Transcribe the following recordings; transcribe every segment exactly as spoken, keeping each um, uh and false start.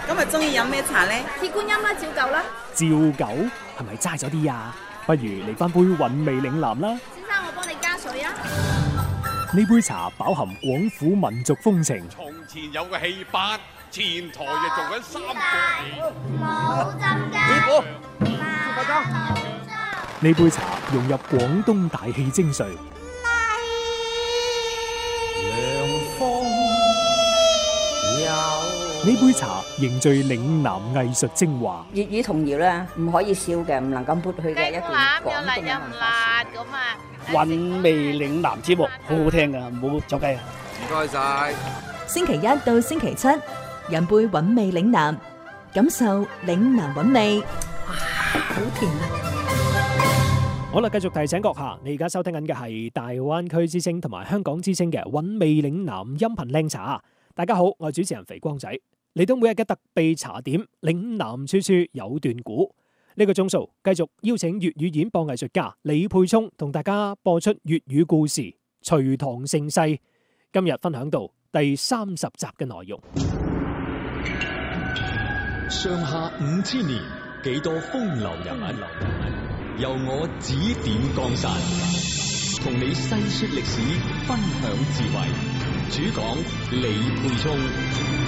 今日中意飲咩茶呢？ 鐵觀音啦，照舊啦。 照舊係咪齋咗啲啊？不如嚟翻杯韻味嶺南啦。 先生，我幫你加水啊。 呢杯茶飽含廣府民族風情。 從前有個戲班，前台就做緊三個冇浸雞。 師傅， 呢杯茶融入廣東大氣精髓。呢杯茶凝聚嶺南藝術精華。 粵語童謠咧，唔可以少嘅，唔能夠抹去嘅一段廣東嘅文化。 韻味嶺南節目好好聽噶，唔好走雞啊！ 唔該晒。 星期一到星期七，飲杯韻味嶺南，感受嶺南韻味。哇，好甜啊！ 好啦，繼續提醒閣下，你而家收聽緊嘅係大灣區之聲同埋香港之聲嘅韻味嶺南音頻靚茶。大家好，我係主持人肥光仔。嚟到每日嘅特備茶點，嶺南處處有段古。呢、這個鐘數繼續邀請粵語演播藝術家李沛聰同大家播出粵語故事《隋唐盛世》。今日分享到第三十集嘅內容。 上下五千年，幾多風流人物，由我指點江山，同你細說歷史，分享智慧。主講李沛聰。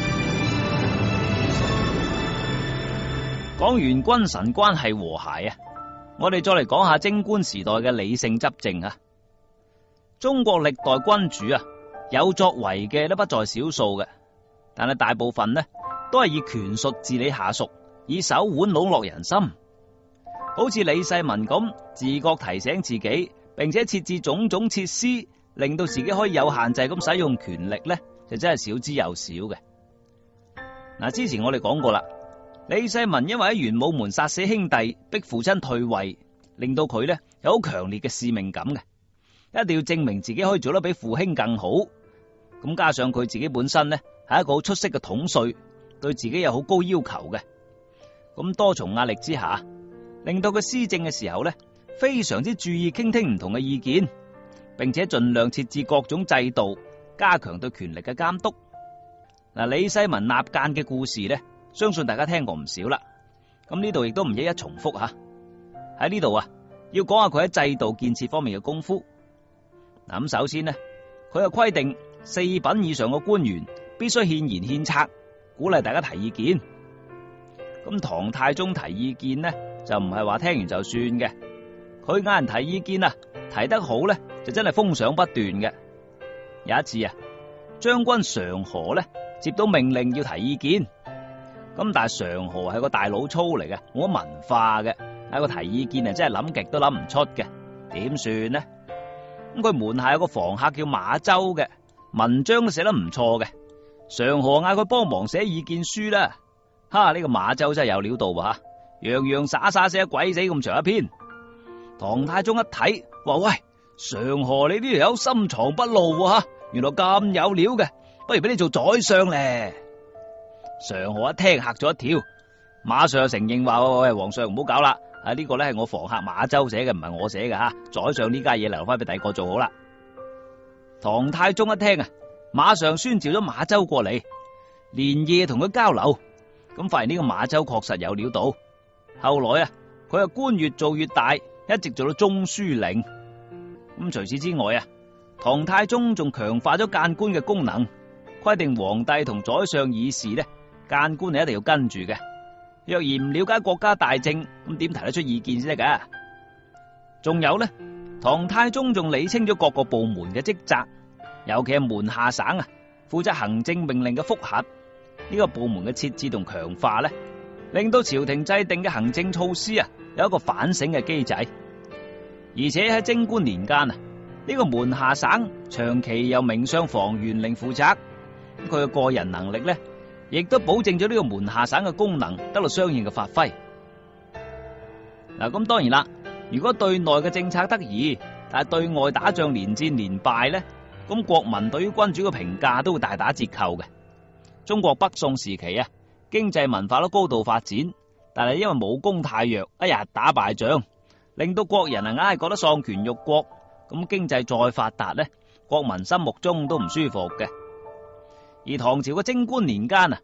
講完君臣關係和諧啊，我哋再嚟講下貞觀時代嘅理性執政啊。中國歷代君主啊，有作為嘅都不在少數嘅，但係大部分呢都係以權術治理下屬，以手腕籠絡人心。好似李世民咁，自覺提醒自己，並且設置種種設施，令到自己可以有限制咁使用權力呢，就真係少之又少嘅。嗱，之前我哋講過啦。李世民因為喺玄武門殺死兄弟，逼父親退位，令到佢呢有好強烈嘅使命感嘅，一定要證明自己可以做得比父兄更好。咁加上佢自己本身呢係一個好出色嘅統帥，對自己有好高要求嘅。咁多重壓力之下，令到佢施政嘅時候呢非常之注意傾聽唔同嘅意見，並且盡量設置各種制度，加強對權力嘅監督。嗱，李世民納諫嘅故事呢，相信大家聽過唔少啦，咁呢度亦都唔一一重複吓。喺呢度啊，要講下佢喺制度建設方面嘅功夫。嗱，咁首先呢，佢又規定四品以上嘅官員必須獻言獻策，鼓勵大家提意見。咁唐太宗提意見呢，就唔係話聽完就算嘅，佢嗌人提意見啊，提得好呢，就真係風賞不斷嘅。有一次啊，將軍常何呢接到命令要提意見。咁但係常何係個大老粗嚟嘅，冇乜文化嘅，係個提意見啊，真係諗極都諗唔出嘅，點算呢？咁佢門下有個房客叫馬周嘅，文章都寫得唔錯嘅，常何嗌佢幫忙寫意見書啦。哈！呢個馬周真係有料到啊，洋洋灑灑寫得鬼死咁長一篇。唐太宗一睇，話喂，常何你呢條友深藏不露啊，原來咁有料嘅，不如俾你做宰相咧。常何一聽嚇咗一跳，馬上承認話：喂，皇上唔好搞啦！啊，呢個咧係我房客馬周寫嘅，唔係我寫嘅吓。宰相呢家嘢留翻俾第二個做好啦。唐太宗一聽啊，馬上宣召咗馬周過嚟，連夜同佢交流，咁發現呢個馬周確實有料到。後來啊，佢啊官越做越大，一直做到中書令。咁除此之外啊，唐太宗仲強化咗諫官嘅功能，規定皇帝同宰相議事呢，諫官係一定要跟住嘅。若然唔了解國家大政，咁點提得出意見先得噶？仲有呢，唐太宗仲理清咗各個部門嘅職責，尤其係門下省啊，負責行政命令嘅複核。呢個部門嘅設置同強化呢，令到朝廷制定嘅行政措施啊，有一個反省嘅機制。而且喺貞觀年間啊，呢個門下省長期由名相房玄齡負責，佢嘅個人能力呢，亦都保證咗呢個門下省嘅功能得到相應嘅發揮。嗱，咁當然啦，如果對內嘅政策得宜，但係對外打仗連戰連敗呢，咁國民對於君主嘅評價都會大打折扣嘅。中國北宋時期啊，經濟文化都高度發展，但係因為武功太弱，一日打敗仗，令到國人啊硬係覺得喪權辱國。咁經濟再發達呢，國民心目中都唔舒服嘅。而唐朝嘅貞觀年間啊，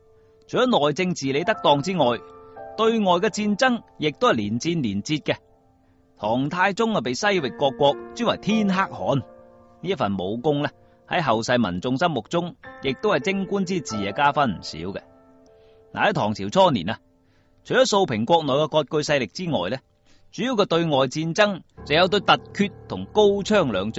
除咗內政治理得當之外，對外嘅戰爭亦都係連戰連捷嘅。唐太宗啊，被西域各國尊為天可汗，呢一份武功呢，喺後世民眾心目中，亦都係貞觀之治啊加分唔少嘅。嗱，喺唐朝初年啊，除咗掃平國內嘅割據勢力之外呢，主要嘅對外戰爭就有對突厥同高昌兩